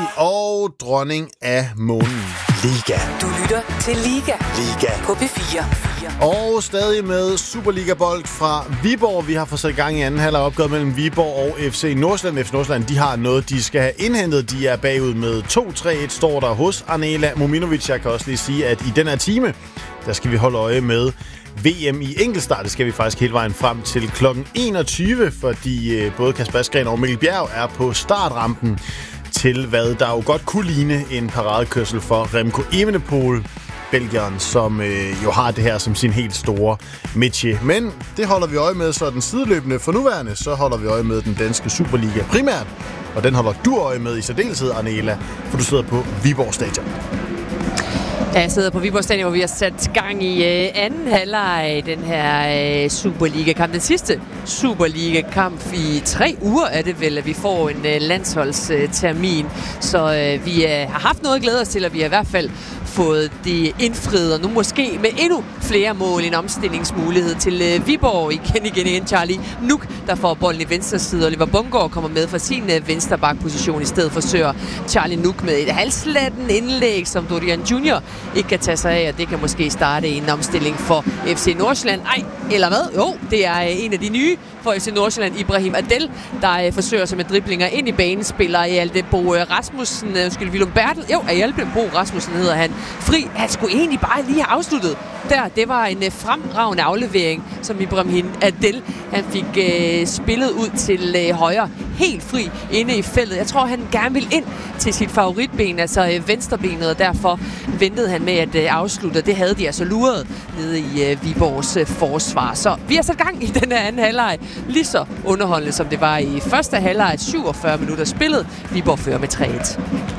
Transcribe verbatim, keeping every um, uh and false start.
og dronning af månen. Liga. Du lytter til Liga. Liga. På P fire. Og stadig med Superliga-bold fra Viborg. Vi har fået sat i gang i anden halvleg opgået mellem Viborg og F C Nordsjælland. F C Nordsjælland, de har noget, de skal have indhentet. De er bagud med to tre et, står der hos Arnela Mominovic. Jeg kan også lige sige, at i den her time, der skal vi holde øje med V M i enkeltstart. Det skal vi faktisk hele vejen frem til klokken enogtyve, fordi både Kasper Asgreen og Mikkel Bjerg er på startrampen til, hvad der jo godt kunne ligne en paradekørsel for Remco Evenepoel, belgieren, som øh, jo har det her som sin helt store métier. Men det holder vi øje med, så den sideløbende for nuværende, så holder vi øje med den danske Superliga primært. Og den holder du øje med i særdeleshed, Arnela, for du sidder på Viborg Stadion. Ja, jeg sidder på Viborg Stadion, hvor vi har sat gang i øh, anden halvleg i den her øh, Superliga-kamp. Den sidste Superliga-kamp i tre uger er det vel, at vi får en øh, landsholdstermin. Så øh, vi øh, har haft noget at glæde os til, og vi har i hvert fald fået det indfriet, og nu måske med endnu flere mål, en omstillingsmulighed til øh, Viborg. Igen, igen, igen, Charlie Nuk, der får bolden i venstre side, og Oliver Bundgaard kommer med fra sin øh, venstre bakposition. I stedet forsøger Charlie Nuk med et halslatten indlæg, som Dorian junior ikke kan tage sig af, og det kan måske starte en omstilling for F C Nordsjælland. Ej, eller hvad? Jo, det er øh, en af de nye for F C Nordsjælland, Ibrahim Adel, der øh, forsøger sig med driblinger ind i banen, spiller Ajalbo Rasmussen, øh, undskyld, Willum Bertel, jo, Ajalbo Rasmussen hedder han, fri. Han skulle egentlig bare lige have afsluttet der. Det var en øh, fremragende aflevering, som Ibrahim Adel, han fik øh, spillet ud til øh, højre, helt fri inde i feltet. Jeg tror, han gerne vil ind til sit favoritben, altså øh, venstrebenet, og derfor ventede han med at øh, afslutte. Det havde de altså luret nede i øh, Viborgs øh, forsvar. Så vi har sat gang i den her anden halvleg. Lige så underholdende, som det var i første halvleg. syvogfyrre minutter spillet. Viborg fører med tre et.